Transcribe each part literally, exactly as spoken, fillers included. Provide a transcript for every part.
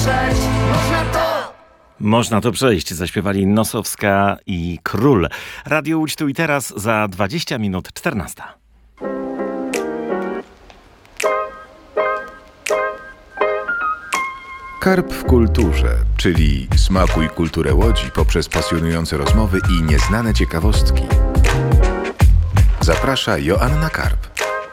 przejść, można to. Można to przejść, zaśpiewali Nosowska i Król. Radio Łódź tu i teraz za dwadzieścia minut czternasta. Karp w kulturze, czyli smakuj kulturę Łodzi poprzez pasjonujące rozmowy i nieznane ciekawostki. Zaprasza Joanna Karp.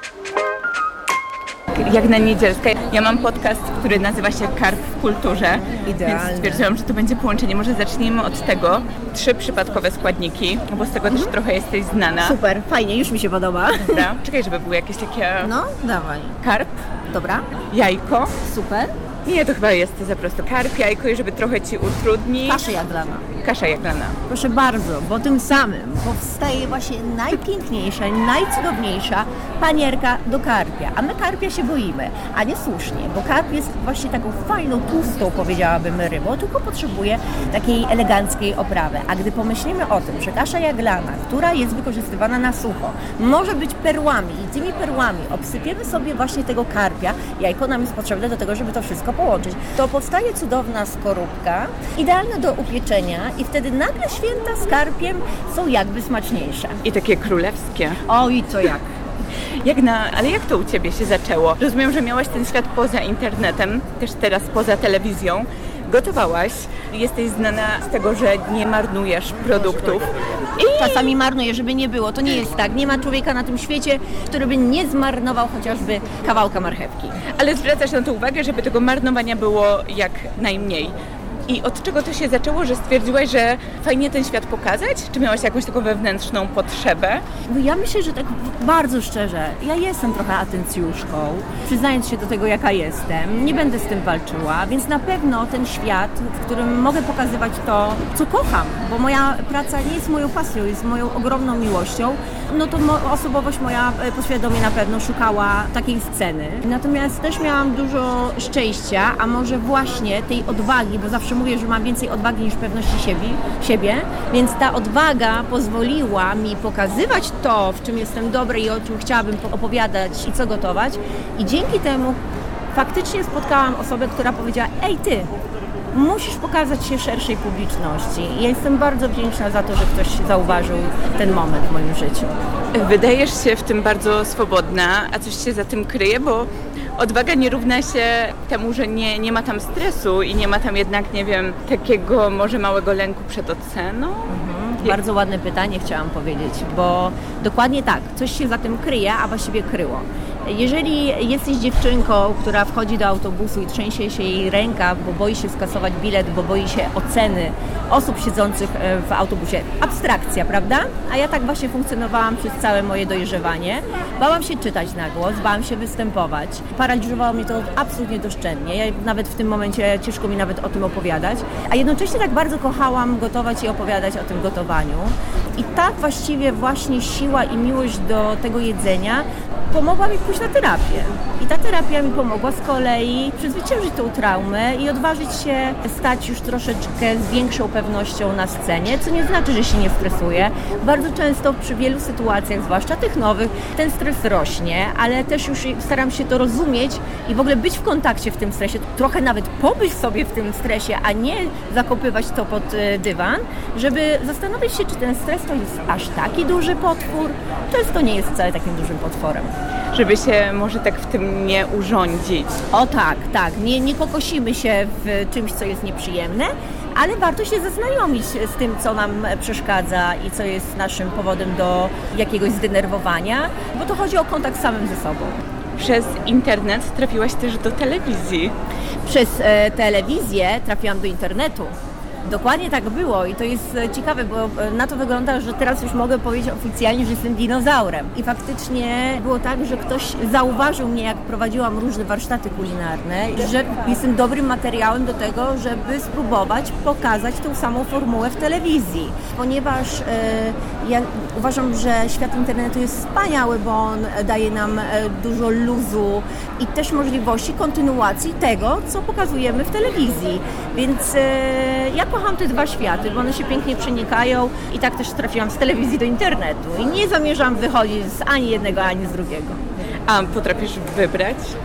Jagna Niedzielska. Ja mam podcast, który nazywa się Karp w kulturze. Idealnie. Więc stwierdziłam, że to będzie połączenie. Może zacznijmy od tego. Trzy przypadkowe składniki, bo z tego też trochę jesteś znana. Super, fajnie, już mi się podoba. Dobra. Czekaj, żeby były jakieś takie... No, dawaj. Karp. Dobra. Jajko. Super. Nie, to chyba jest za prosto. Karp, jajko i żeby trochę ci utrudnić. Kasza jaglana. Kasza jaglana. Proszę bardzo, bo tym samym powstaje właśnie najpiękniejsza, najcudowniejsza panierka do karpia. A my karpia się boimy, a nie słusznie, bo karp jest właśnie taką fajną, tłustą, powiedziałabym, rybą, tylko potrzebuje takiej eleganckiej oprawy. A gdy pomyślimy o tym, że kasza jaglana, która jest wykorzystywana na sucho, może być perłami i tymi perłami obsypiemy sobie właśnie tego karpia, jajko nam jest potrzebne do tego, żeby to wszystko połączyć, to powstaje cudowna skorupka, idealna do upieczenia i wtedy nagle święta z karpiem są jakby smaczniejsze. I takie królewskie. O i co jak? Jagna, ale jak to u Ciebie się zaczęło? Rozumiem, że miałaś ten świat poza internetem, też teraz poza telewizją. Gotowałaś, jesteś znana z tego, że nie marnujesz produktów. I czasami marnuję, żeby nie było. To nie jest tak. Nie ma człowieka na tym świecie, który by nie zmarnował chociażby kawałka marchewki. Ale zwracasz na to uwagę, żeby tego marnowania było jak najmniej. I od czego to się zaczęło, że stwierdziłaś, że fajnie ten świat pokazać? Czy miałaś jakąś taką wewnętrzną potrzebę? No ja myślę, że tak bardzo szczerze, ja jestem trochę atencjuszką, przyznając się do tego, jaka jestem. Nie będę z tym walczyła, więc na pewno ten świat, w którym mogę pokazywać to, co kocham, bo moja praca nie jest moją pasją, jest moją ogromną miłością, no to mo- osobowość moja podświadomie na pewno szukała takiej sceny. Natomiast też miałam dużo szczęścia, a może właśnie tej odwagi, bo zawsze mówię, że mam więcej odwagi niż pewności siebie, siebie, więc ta odwaga pozwoliła mi pokazywać to, w czym jestem dobra i o czym chciałabym opowiadać i co gotować. I dzięki temu faktycznie spotkałam osobę, która powiedziała: ej ty, musisz pokazać się szerszej publiczności. I ja jestem bardzo wdzięczna za to, że ktoś zauważył ten moment w moim życiu. Wydajesz się w tym bardzo swobodna, a coś się za tym kryje, bo odwaga nie równa się temu, że nie, nie ma tam stresu i nie ma tam jednak, nie wiem, takiego może małego lęku przed oceną? Mhm. Bardzo ładne pytanie chciałam powiedzieć, bo dokładnie tak, coś się za tym kryje, a właściwie kryło. Jeżeli jesteś dziewczynką, która wchodzi do autobusu i trzęsie się jej ręka, bo boi się skasować bilet, bo boi się oceny osób siedzących w autobusie, abstrakcja, prawda? A ja tak właśnie funkcjonowałam przez całe moje dojrzewanie. Bałam się czytać na głos, bałam się występować. Paraliżowało mnie to absolutnie doszczętnie. Ja nawet w tym momencie ciężko mi nawet o tym opowiadać. A jednocześnie tak bardzo kochałam gotować i opowiadać o tym gotowaniu. I tak właściwie właśnie siła i miłość do tego jedzenia pomogła mi pójść na terapię. I ta terapia mi pomogła z kolei przezwyciężyć tą traumę i odważyć się stać już troszeczkę z większą pewnością na scenie, co nie znaczy, że się nie stresuję. Bardzo często przy wielu sytuacjach, zwłaszcza tych nowych, ten stres rośnie, ale też już staram się to rozumieć i w ogóle być w kontakcie w tym stresie, trochę nawet pobyć sobie w tym stresie, a nie zakopywać to pod dywan, żeby zastanowić się, czy ten stres to jest aż taki duży potwór, często nie jest wcale takim dużym potworem. Żeby się może tak w tym nie urządzić. O tak, tak. Nie, nie kokosimy się w czymś, co jest nieprzyjemne, ale warto się zaznajomić z tym, co nam przeszkadza i co jest naszym powodem do jakiegoś zdenerwowania, bo to chodzi o kontakt samym ze sobą. Przez internet trafiłaś też do telewizji. Przez e, telewizję trafiłam do internetu. Dokładnie tak było i to jest ciekawe, bo na to wygląda, że teraz już mogę powiedzieć oficjalnie, że jestem dinozaurem. I faktycznie było tak, że ktoś zauważył mnie, jak prowadziłam różne warsztaty kulinarne, że jestem dobrym materiałem do tego, żeby spróbować pokazać tą samą formułę w telewizji. Ponieważ e, ja uważam, że świat internetu jest wspaniały, bo on daje nam dużo luzu i też możliwości kontynuacji tego, co pokazujemy w telewizji. Więc e, ja kocham te dwa światy, bo one się pięknie przenikają i tak też trafiłam z telewizji do internetu i nie zamierzam wychodzić z ani jednego, ani z drugiego. A potrafisz wybrać?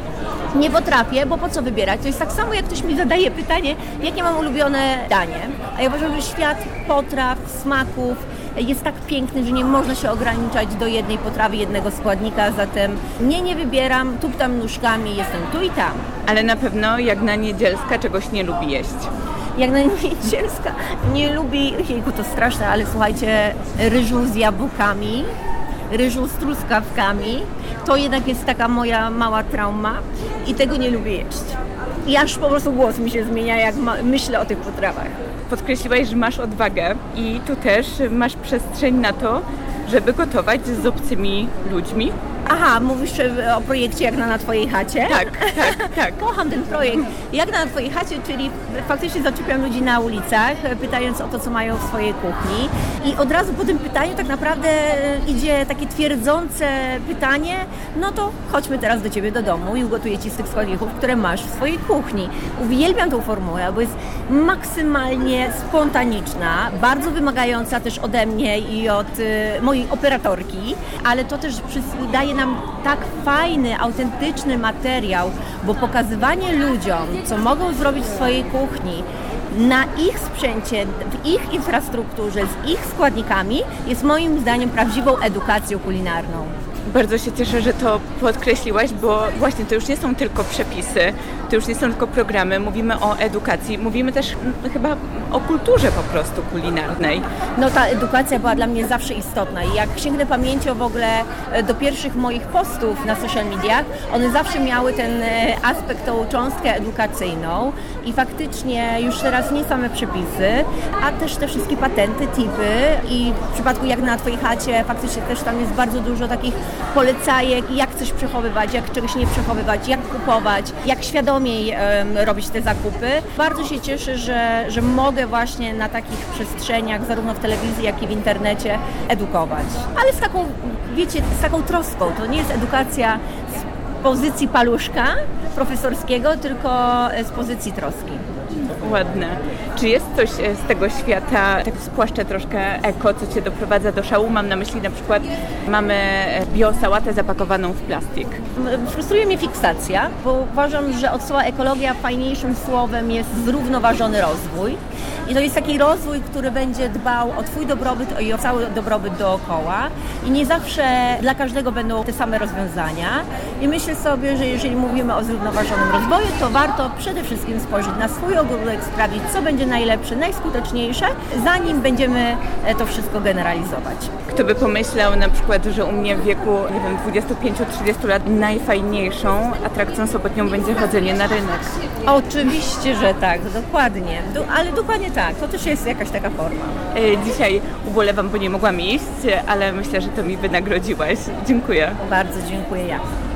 Nie potrafię, bo po co wybierać? To jest tak samo, jak ktoś mi zadaje pytanie, jakie mam ulubione danie. A ja uważam, że świat potraw, smaków jest tak piękny, że nie można się ograniczać do jednej potrawy, jednego składnika, zatem nie, nie wybieram, tuptam nóżkami, jestem tu i tam. Ale na pewno Jagna Niedzielska czegoś nie lubi jeść. Jagna Niedzielska nie lubi, jejku, to straszne, ale słuchajcie, ryżu z jabłkami, ryżu z truskawkami, to jednak jest taka moja mała trauma i tego nie lubię jeść. I aż po prostu głos mi się zmienia, jak ma- myślę o tych potrawach. Podkreśliłaś, że masz odwagę i tu też masz przestrzeń na to, żeby gotować z obcymi ludźmi. Aha, mówisz o projekcie Jagna na Twojej chacie? Tak, tak, tak. Kocham ten projekt. Jagna na Twojej chacie, czyli faktycznie zaczepiam ludzi na ulicach, pytając o to, co mają w swojej kuchni. I od razu po tym pytaniu tak naprawdę idzie takie twierdzące pytanie, no to chodźmy teraz do Ciebie do domu i ugotuję Ci z tych składników, które masz w swojej kuchni. Uwielbiam tą formułę, bo jest maksymalnie spontaniczna, bardzo wymagająca też ode mnie i od y, mojej operatorki, ale to też przys- daje nam tak fajny, autentyczny materiał, bo pokazywanie ludziom, co mogą zrobić w swojej kuchni, na ich sprzęcie, w ich infrastrukturze, z ich składnikami, jest moim zdaniem prawdziwą edukacją kulinarną. Bardzo się cieszę, że to podkreśliłaś, bo właśnie to już nie są tylko przepisy, to już nie są tylko programy, mówimy o edukacji, mówimy też mm, chyba o kulturze po prostu kulinarnej. No ta edukacja była dla mnie zawsze istotna i jak sięgnę pamięcią w ogóle do pierwszych moich postów na social mediach, one zawsze miały ten aspekt, tą cząstkę edukacyjną i faktycznie już teraz nie same przepisy, a też te wszystkie patenty, tipy i w przypadku jak na Twojej chacie faktycznie też tam jest bardzo dużo takich polecajek, jak coś przechowywać, jak czegoś nie przechowywać, jak kupować, jak świadomiej um, robić te zakupy. Bardzo się cieszę, że, że mogę właśnie na takich przestrzeniach, zarówno w telewizji, jak i w internecie edukować. Ale z taką, wiecie, z taką troską. To nie jest edukacja z pozycji paluszka profesorskiego, tylko z pozycji troski. Ładne. Czy jest coś z tego świata, tak spłaszczę troszkę eko, co Cię doprowadza do szału? Mam na myśli na przykład, mamy biosałatę zapakowaną w plastik. Frustruje mnie fiksacja, bo uważam, że od słowa ekologia fajniejszym słowem jest zrównoważony rozwój. I to jest taki rozwój, który będzie dbał o Twój dobrobyt i o cały dobrobyt dookoła. I nie zawsze dla każdego będą te same rozwiązania. I myślę sobie, że jeżeli mówimy o zrównoważonym rozwoju, to warto przede wszystkim spojrzeć na swój ogródek, sprawdzić, co będzie najlepsze, najskuteczniejsze, zanim będziemy to wszystko generalizować. Kto by pomyślał na przykład, że u mnie w wieku, nie wiem, dwudziestu pięciu do trzydziestu lat najfajniejszą atrakcją sobotnią będzie chodzenie na rynek. Oczywiście, że tak, dokładnie. Do, ale dokładnie tak, to też jest jakaś taka forma. Dzisiaj ubolewam, bo nie mogłam iść, ale myślę, że to mi wynagrodziłaś. Dziękuję. Bardzo dziękuję ja.